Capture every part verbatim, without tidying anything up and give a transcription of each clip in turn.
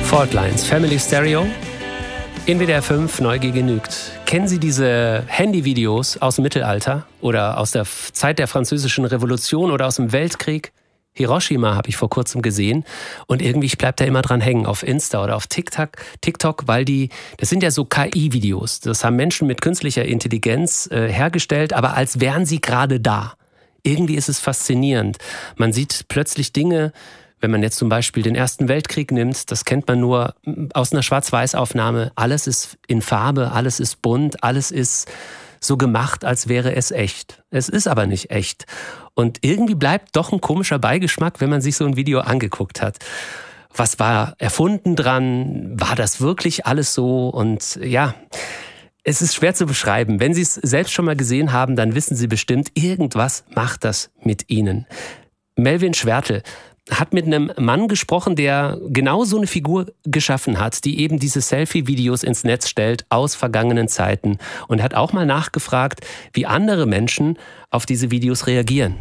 Fault Lines, Family Stereo, in W D R fünf, Neugier genügt. Kennen Sie diese Handyvideos aus dem Mittelalter oder aus der Zeit der Französischen Revolution oder aus dem Weltkrieg? Hiroshima habe ich vor kurzem gesehen und irgendwie, ich bleib da immer dran hängen auf Insta oder auf TikTok, TikTok, weil die, das sind ja so K I-Videos. Das haben Menschen mit künstlicher Intelligenz äh, hergestellt, aber als wären sie gerade da. Irgendwie ist es faszinierend. Man sieht plötzlich Dinge, wenn man jetzt zum Beispiel den Ersten Weltkrieg nimmt, das kennt man nur aus einer Schwarz-Weiß-Aufnahme. Alles ist in Farbe, alles ist bunt, alles ist so gemacht, als wäre es echt. Es ist aber nicht echt. Und irgendwie bleibt doch ein komischer Beigeschmack, wenn man sich so ein Video angeguckt hat. Was war erfunden dran? War das wirklich alles so? Und ja, es ist schwer zu beschreiben. Wenn Sie es selbst schon mal gesehen haben, dann wissen Sie bestimmt, irgendwas macht das mit Ihnen. Melvin Schwertl hat mit einem Mann gesprochen, der genau so eine Figur geschaffen hat, die eben diese Selfie-Videos ins Netz stellt aus vergangenen Zeiten und hat auch mal nachgefragt, wie andere Menschen auf diese Videos reagieren.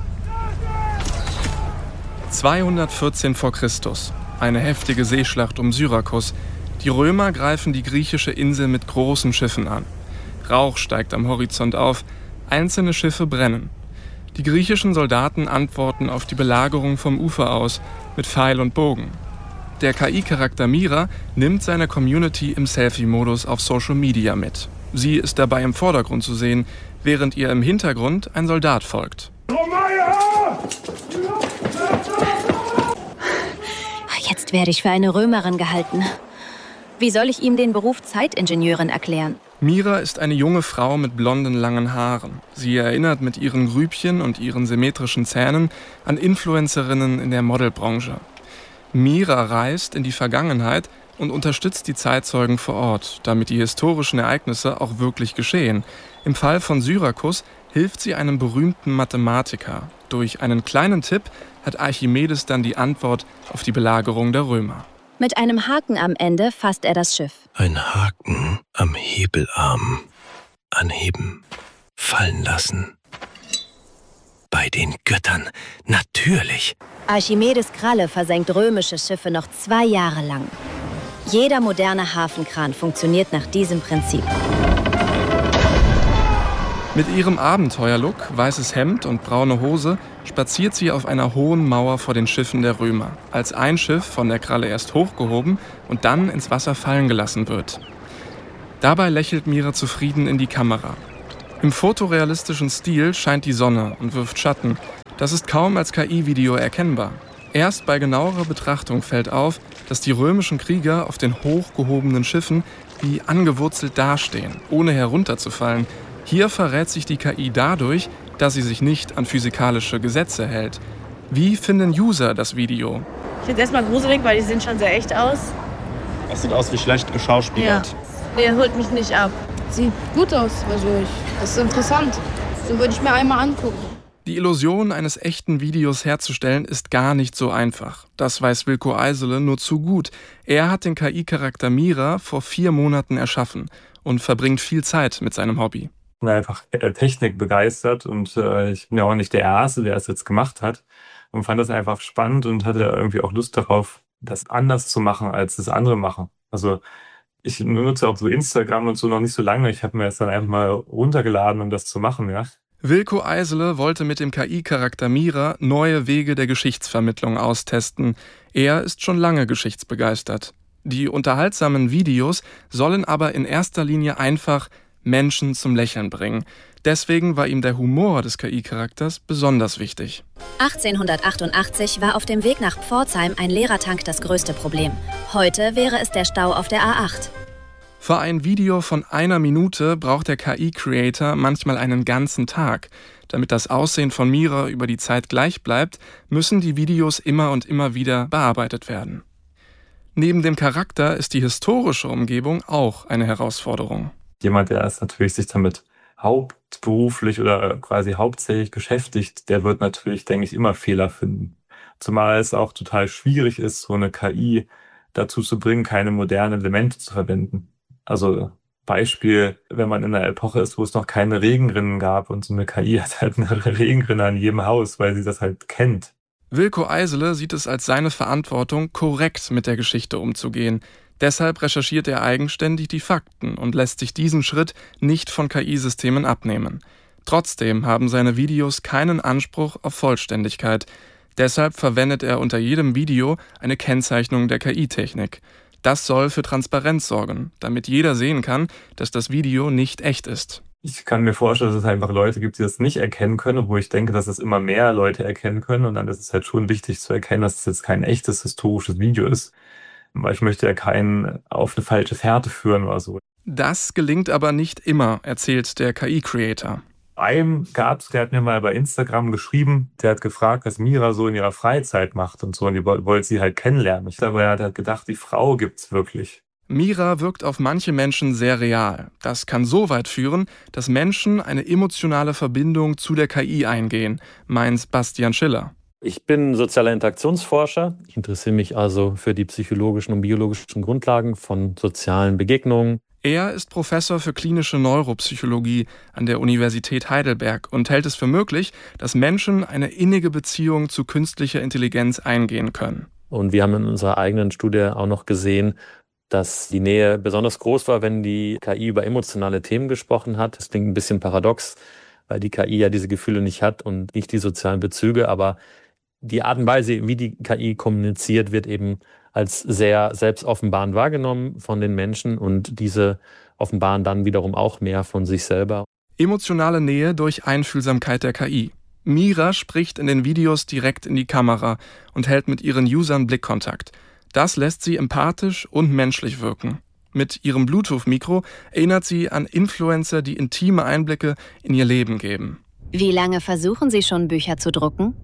zweihundertvierzehn vor Christus. Eine heftige Seeschlacht um Syrakus. Die Römer greifen die griechische Insel mit großen Schiffen an. Rauch steigt am Horizont auf, einzelne Schiffe brennen. Die griechischen Soldaten antworten auf die Belagerung vom Ufer aus mit Pfeil und Bogen. Der K I-Charakter Mira nimmt seine Community im Selfie-Modus auf Social Media mit. Sie ist dabei im Vordergrund zu sehen, während ihr im Hintergrund ein Soldat folgt. Jetzt werde ich für eine Römerin gehalten. Wie soll ich ihm den Beruf Zeitingenieurin erklären? Mira ist eine junge Frau mit blonden, langen Haaren. Sie erinnert mit ihren Grübchen und ihren symmetrischen Zähnen an Influencerinnen in der Modelbranche. Mira reist in die Vergangenheit und unterstützt die Zeitzeugen vor Ort, damit die historischen Ereignisse auch wirklich geschehen. Im Fall von Syrakus hilft sie einem berühmten Mathematiker. Durch einen kleinen Tipp hat Archimedes dann die Antwort auf die Belagerung der Römer. Mit einem Haken am Ende fasst er das Schiff. Ein Haken am Hebelarm. Anheben. Fallen lassen. Bei den Göttern. Natürlich. Archimedes Kralle versenkt römische Schiffe noch zwei Jahre lang. Jeder moderne Hafenkran funktioniert nach diesem Prinzip. Mit ihrem Abenteuerlook, weißes Hemd und braune Hose, spaziert sie auf einer hohen Mauer vor den Schiffen der Römer, als ein Schiff von der Kralle erst hochgehoben und dann ins Wasser fallen gelassen wird. Dabei lächelt Mira zufrieden in die Kamera. Im fotorealistischen Stil scheint die Sonne und wirft Schatten. Das ist kaum als K I-Video erkennbar. Erst bei genauerer Betrachtung fällt auf, dass die römischen Krieger auf den hochgehobenen Schiffen wie angewurzelt dastehen, ohne herunterzufallen. Hier verrät sich die K I dadurch, dass sie sich nicht an physikalische Gesetze hält. Wie finden User das Video? Ich finde es erstmal gruselig, weil die sehen schon sehr echt aus. Das sieht aus wie schlecht geschauspielert. Ja. Nee, holt mich nicht ab. Sieht gut aus, also ich, das ist interessant. So würde ich mir einmal angucken. Die Illusion eines echten Videos herzustellen ist gar nicht so einfach. Das weiß Wilko Eisele nur zu gut. Er hat den K I-Charakter Mira vor vier Monaten erschaffen und verbringt viel Zeit mit seinem Hobby. Ich bin einfach Technik begeistert und äh, ich bin ja auch nicht der Erste, der es jetzt gemacht hat und fand das einfach spannend und hatte irgendwie auch Lust darauf, das anders zu machen, als das andere machen. Also ich nutze auch so Instagram und so noch nicht so lange. Ich habe mir das dann einfach mal runtergeladen, um das zu machen, ja. Wilko Eisele wollte mit dem K I-Charakter Mira neue Wege der Geschichtsvermittlung austesten. Er ist schon lange geschichtsbegeistert. Die unterhaltsamen Videos sollen aber in erster Linie einfach Menschen zum Lächeln bringen. Deswegen war ihm der Humor des K I-Charakters besonders wichtig. achtzehnhundertachtundachtzig war auf dem Weg nach Pforzheim ein leerer Tank das größte Problem. Heute wäre es der Stau auf der A acht. Für ein Video von einer Minute braucht der K I-Creator manchmal einen ganzen Tag. Damit das Aussehen von Mira über die Zeit gleich bleibt, müssen die Videos immer und immer wieder bearbeitet werden. Neben dem Charakter ist die historische Umgebung auch eine Herausforderung. Jemand, der es natürlich sich damit hauptberuflich oder quasi hauptsächlich beschäftigt, der wird natürlich, denke ich, immer Fehler finden. Zumal es auch total schwierig ist, so eine K I dazu zu bringen, keine modernen Elemente zu verwenden. Also Beispiel, wenn man in einer Epoche ist, wo es noch keine Regenrinnen gab und so eine K I hat halt eine Regenrinne an jedem Haus, weil sie das halt kennt. Wilko Eisele sieht es als seine Verantwortung, korrekt mit der Geschichte umzugehen. Deshalb recherchiert er eigenständig die Fakten und lässt sich diesen Schritt nicht von K I-Systemen abnehmen. Trotzdem haben seine Videos keinen Anspruch auf Vollständigkeit. Deshalb verwendet er unter jedem Video eine Kennzeichnung der K I-Technik. Das soll für Transparenz sorgen, damit jeder sehen kann, dass das Video nicht echt ist. Ich kann mir vorstellen, dass es einfach Leute gibt, die das nicht erkennen können, wo ich denke, dass es immer mehr Leute erkennen können. Und dann ist es halt schon wichtig zu erkennen, dass es jetzt kein echtes historisches Video ist. Weil ich möchte ja keinen auf eine falsche Fährte führen oder so. Das gelingt aber nicht immer, erzählt der K I-Creator. Einem gab's, der hat mir mal bei Instagram geschrieben, der hat gefragt, was Mira so in ihrer Freizeit macht und so. Und die wollte sie halt kennenlernen. Ich glaube, er hat halt gedacht, die Frau gibt's wirklich. Mira wirkt auf manche Menschen sehr real. Das kann so weit führen, dass Menschen eine emotionale Verbindung zu der K I eingehen, meint Bastian Schiller. Ich bin sozialer Interaktionsforscher. Ich interessiere mich also für die psychologischen und biologischen Grundlagen von sozialen Begegnungen. Er ist Professor für klinische Neuropsychologie an der Universität Heidelberg und hält es für möglich, dass Menschen eine innige Beziehung zu künstlicher Intelligenz eingehen können. Und wir haben in unserer eigenen Studie auch noch gesehen, dass die Nähe besonders groß war, wenn die K I über emotionale Themen gesprochen hat. Das klingt ein bisschen paradox, weil die K I ja diese Gefühle nicht hat und nicht die sozialen Bezüge. Aber die Art und Weise, wie die K I kommuniziert, wird eben als sehr selbstoffenbarend wahrgenommen von den Menschen. Und diese offenbaren dann wiederum auch mehr von sich selber. Emotionale Nähe durch Einfühlsamkeit der K I. Mira spricht in den Videos direkt in die Kamera und hält mit ihren Usern Blickkontakt. Das lässt sie empathisch und menschlich wirken. Mit ihrem Bluetooth-Mikro erinnert sie an Influencer, die intime Einblicke in ihr Leben geben. Wie lange versuchen Sie schon, Bücher zu drucken?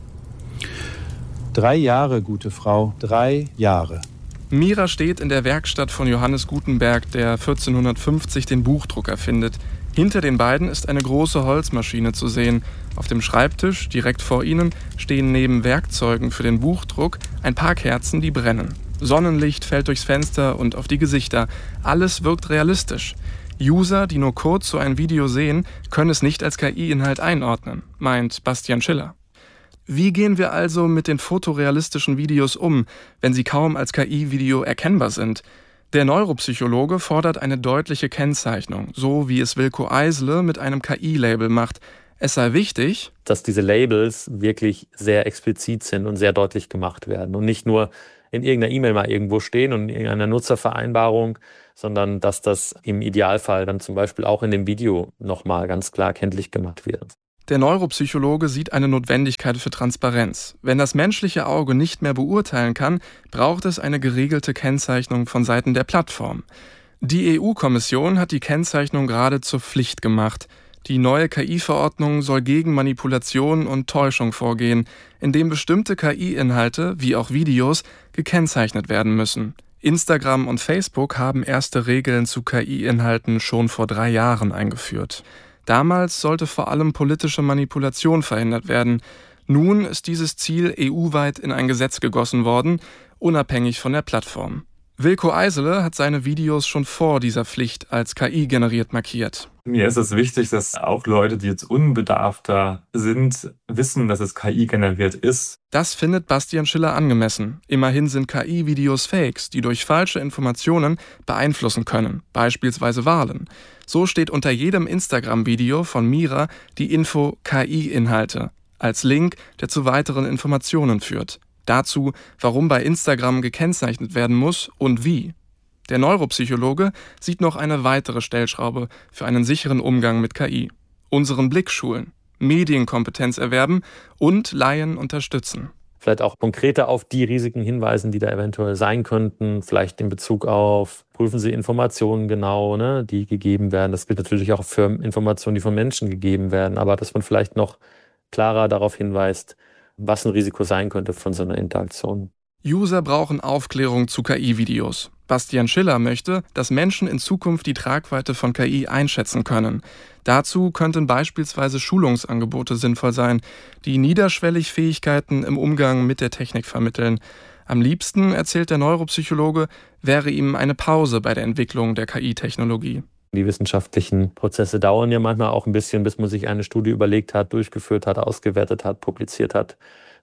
Drei Jahre, gute Frau, drei Jahre. Mira steht in der Werkstatt von Johannes Gutenberg, der vierzehnhundertfünfzig den Buchdruck erfindet. Hinter den beiden ist eine große Holzmaschine zu sehen. Auf dem Schreibtisch, direkt vor ihnen, stehen neben Werkzeugen für den Buchdruck ein paar Kerzen, die brennen. Sonnenlicht fällt durchs Fenster und auf die Gesichter. Alles wirkt realistisch. User, die nur kurz so ein Video sehen, können es nicht als K I-Inhalt einordnen, meint Bastian Schiller. Wie gehen wir also mit den fotorealistischen Videos um, wenn sie kaum als K I-Video erkennbar sind? Der Neuropsychologe fordert eine deutliche Kennzeichnung, so wie es Wilko Eisele mit einem K I-Label macht. Es sei wichtig, dass diese Labels wirklich sehr explizit sind und sehr deutlich gemacht werden und nicht nur in irgendeiner E-Mail mal irgendwo stehen und in irgendeiner Nutzervereinbarung, sondern dass das im Idealfall dann zum Beispiel auch in dem Video nochmal ganz klar kenntlich gemacht wird. Der Neuropsychologe sieht eine Notwendigkeit für Transparenz. Wenn das menschliche Auge nicht mehr beurteilen kann, braucht es eine geregelte Kennzeichnung von Seiten der Plattform. Die E U-Kommission hat die Kennzeichnung gerade zur Pflicht gemacht. Die neue K I-Verordnung soll gegen Manipulation und Täuschung vorgehen, indem bestimmte K I-Inhalte, wie auch Videos, gekennzeichnet werden müssen. Instagram und Facebook haben erste Regeln zu K I-Inhalten schon vor drei Jahren eingeführt. Damals sollte vor allem politische Manipulation verhindert werden. Nun ist dieses Ziel E U-weit in ein Gesetz gegossen worden, unabhängig von der Plattform. Wilko Eisele hat seine Videos schon vor dieser Pflicht als K I-generiert markiert. Mir ist es wichtig, dass auch Leute, die jetzt unbedarfter sind, wissen, dass es K I-generiert ist. Das findet Bastian Schiller angemessen. Immerhin sind K I-Videos Fakes, die durch falsche Informationen beeinflussen können, beispielsweise Wahlen. So steht unter jedem Instagram-Video von Mira die Info K I-Inhalte als Link, der zu weiteren Informationen führt. Dazu, warum bei Instagram gekennzeichnet werden muss und wie. Der Neuropsychologe sieht noch eine weitere Stellschraube für einen sicheren Umgang mit K I. Unseren Blick schulen, Medienkompetenz erwerben und Laien unterstützen. Vielleicht auch konkreter auf die Risiken hinweisen, die da eventuell sein könnten. Vielleicht in Bezug auf, prüfen Sie Informationen genau, ne, die gegeben werden. Das gilt natürlich auch für Informationen, die von Menschen gegeben werden. Aber dass man vielleicht noch klarer darauf hinweist, was ein Risiko sein könnte von so einer Interaktion. User brauchen Aufklärung zu K I-Videos. Bastian Schiller möchte, dass Menschen in Zukunft die Tragweite von K I einschätzen können. Dazu könnten beispielsweise Schulungsangebote sinnvoll sein, die niederschwellig Fähigkeiten im Umgang mit der Technik vermitteln. Am liebsten, erzählt der Neuropsychologe, wäre ihm eine Pause bei der Entwicklung der K I-Technologie. Die wissenschaftlichen Prozesse dauern ja manchmal auch ein bisschen, bis man sich eine Studie überlegt hat, durchgeführt hat, ausgewertet hat, publiziert hat.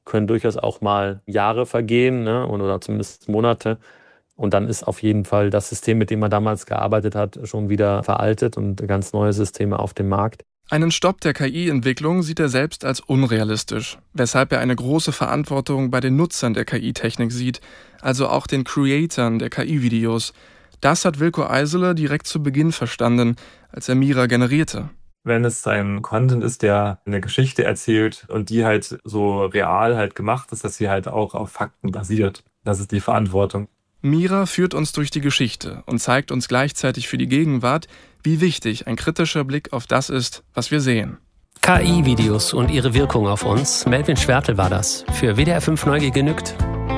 können durchaus auch mal Jahre vergehen, ne, oder zumindest Monate. Und dann ist auf jeden Fall das System, mit dem man damals gearbeitet hat, schon wieder veraltet und ganz neue Systeme auf dem Markt. Einen Stopp der K I-Entwicklung sieht er selbst als unrealistisch, weshalb er eine große Verantwortung bei den Nutzern der K I-Technik sieht, also auch den Creatoren der K I-Videos. Das hat Wilko Eisele direkt zu Beginn verstanden, als er Mira generierte. Wenn es ein Content ist, der eine Geschichte erzählt und die halt so real halt gemacht ist, dass sie halt auch auf Fakten basiert. Das ist die Verantwortung. Mira führt uns durch die Geschichte und zeigt uns gleichzeitig für die Gegenwart, wie wichtig ein kritischer Blick auf das ist, was wir sehen. K I-Videos und ihre Wirkung auf uns. Melvin Schwertl war das für W D R fünf Neugier genügt.